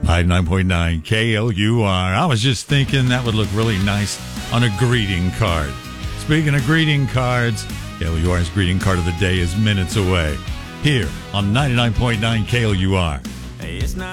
9.9 KLUR. I was just thinking that would look really nice on a greeting card. Speaking of greeting cards, KLUR's greeting card of the day is minutes away. Here on 99.9 KLUR. It's not